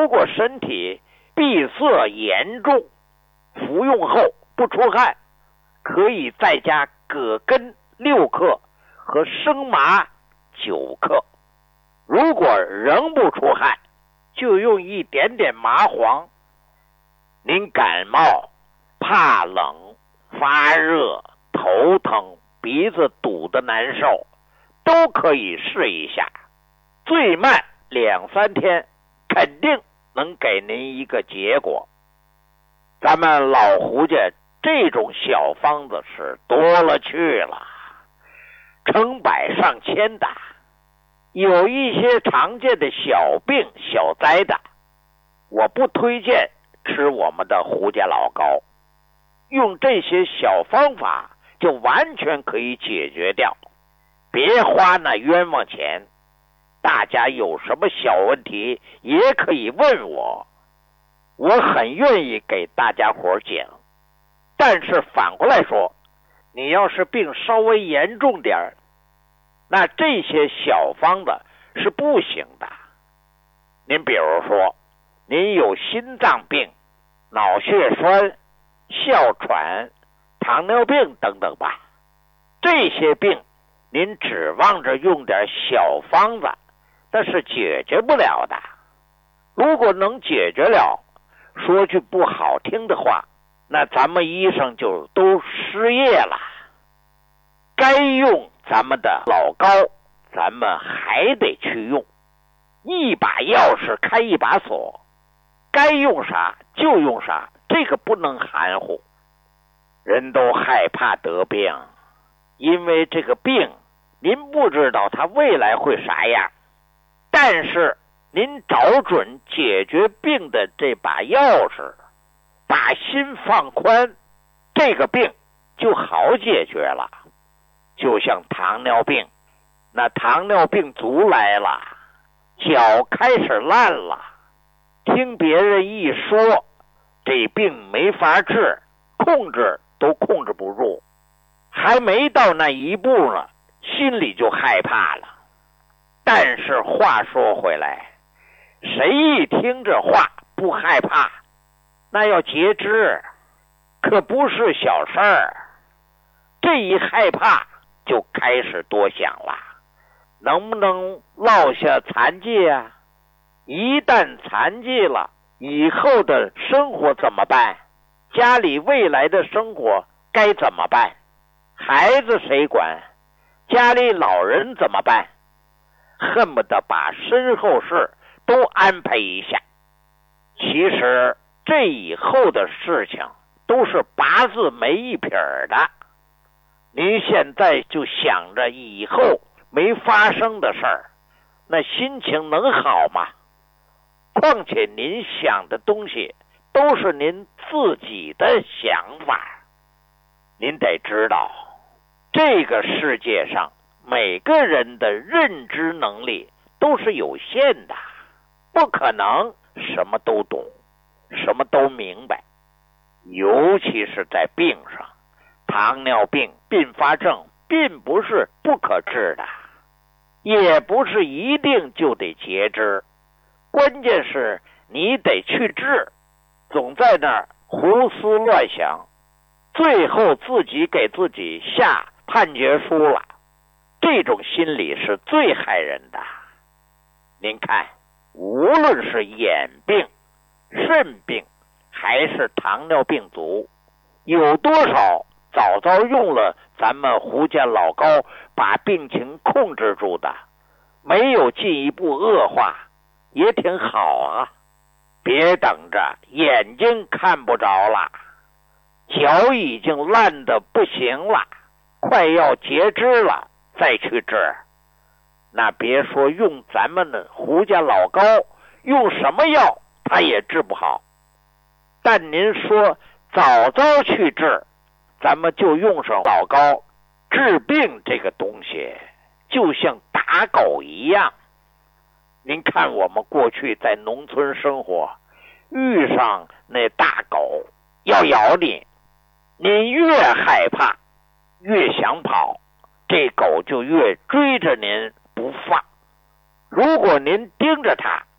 如果身体闭塞严重，服用后不出汗，可以再加葛根6克和生麻9克。如果仍不出汗，就用一点点麻黄。您感冒、怕冷、发热、头疼、鼻子堵得难受，都可以试一下，最慢2-3天肯定能给您一个结果。咱们老胡家这种小方子是多了去了，成百上千的，有一些常见的小病小灾的，我不推荐吃我们的胡家老膏，用这些小方法就完全可以解决掉，别花那冤枉钱。大家有什么小问题也可以问我，我很愿意给大家伙讲。但是反过来说，你要是病稍微严重点，那这些小方子是不行的。您比如说，您有心脏病、脑血栓、哮喘、糖尿病等等吧，这些病您指望着用点小方子，那是解决不了的。如果能解决了，说句不好听的话，那咱们医生就都失业了。该用咱们的老膏，咱们还得去用。一把钥匙开一把锁，该用啥就用啥，这个不能含糊。人都害怕得病，因为这个病您不知道它未来会啥样，但是您找准解决病的这把钥匙，把心放宽，这个病就好解决了。就像糖尿病，那糖尿病足来了，脚开始烂了，听别人一说这病没法治，控制都控制不住，还没到那一步呢，心里就害怕了。但是话说回来，谁一听这话不害怕？那要截肢可不是小事儿。这一害怕就开始多想了，能不能落下残疾啊？一旦残疾了，以后的生活怎么办？家里未来的生活该怎么办？孩子谁管？家里老人怎么办？恨不得把身后事都安排一下。其实这以后的事情都是八字没一撇的，您现在就想着以后没发生的事儿，那心情能好吗？况且您想的东西都是您自己的想法。您得知道，这个世界上每个人的认知能力都是有限的，不可能什么都懂，什么都明白。尤其是在病上，糖尿病并发症并不是不可治的，也不是一定就得截肢，关键是你得去治，总在那儿胡思乱想，最后自己给自己下判决书了，这种心理是最害人的。您看，无论是眼病、肾病还是糖尿病足，有多少早早用了咱们胡家老膏把病情控制住的，没有进一步恶化，也挺好啊。别等着眼睛看不着了，脚已经烂得不行了，快要截肢了再去治，那别说用咱们的胡家老膏，用什么药它也治不好。但您说早早去治，咱们就用上老膏。治病这个东西就像打狗一样，您看我们过去在农村生活，遇上那大狗要咬你，您越害怕越想跑，这狗就越追着您不放。如果您盯着它，